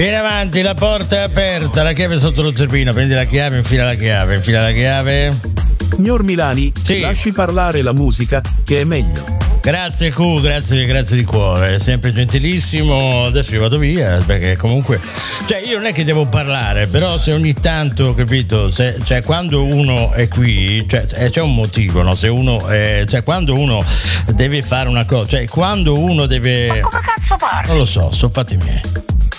Vieni avanti, la porta è aperta, la chiave è sotto lo zerbino, prendi la chiave, infila la chiave. Signor Milani, sì. Lasci parlare la musica, che è meglio. Grazie Q, grazie di cuore, sempre gentilissimo. Adesso io vado via perché comunque, cioè io non è che devo parlare, però se ogni tanto, capito, cioè quando uno è qui, cioè c'è un motivo, no? Se uno cioè quando uno deve fare una cosa, cioè quando uno deve, ma come cazzo parli? non lo so, sono fatti miei.